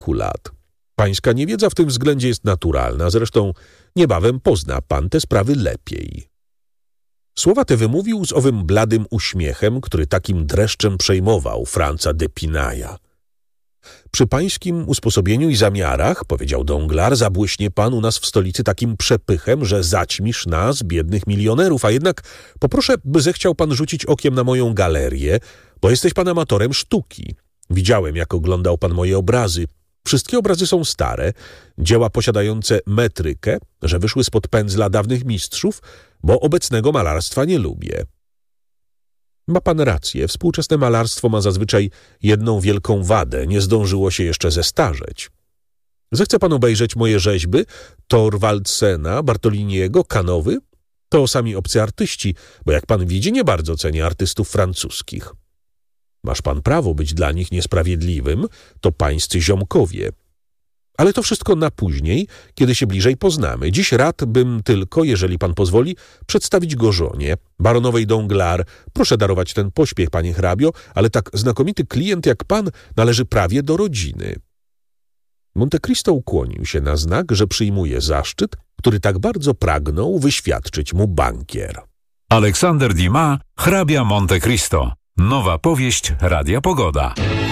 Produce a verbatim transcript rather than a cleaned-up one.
kilku lat. Pańska niewiedza w tym względzie jest naturalna, zresztą niebawem pozna pan te sprawy lepiej. Słowa te wymówił z owym bladym uśmiechem, który takim dreszczem przejmował Franca d'Epinaya. Przy pańskim usposobieniu i zamiarach, powiedział Danglars, zabłyśnie pan u nas w stolicy takim przepychem, że zaćmisz nas, biednych milionerów, a jednak poproszę, by zechciał pan rzucić okiem na moją galerię, bo jesteś pan amatorem sztuki. Widziałem, jak oglądał pan moje obrazy. Wszystkie obrazy są stare, dzieła posiadające metrykę, że wyszły spod pędzla dawnych mistrzów, bo obecnego malarstwa nie lubię. Ma pan rację, współczesne malarstwo ma zazwyczaj jedną wielką wadę, nie zdążyło się jeszcze zestarzeć. Zechce pan obejrzeć moje rzeźby, Thorwaldsena, Bartoliniego, Canowy? To sami obcy artyści, bo jak pan widzi, nie bardzo cenię artystów francuskich. Masz pan prawo być dla nich niesprawiedliwym, to pańscy ziomkowie. Ale to wszystko na później, kiedy się bliżej poznamy. Dziś rad bym tylko, jeżeli pan pozwoli, przedstawić go żonie, baronowej Danglars. Proszę darować ten pośpiech, panie hrabio, ale tak znakomity klient jak pan należy prawie do rodziny. Monte Cristo ukłonił się na znak, że przyjmuje zaszczyt, który tak bardzo pragnął wyświadczyć mu bankier. Aleksander Dumas, hrabia Monte Cristo. Nowa powieść Radia Pogoda.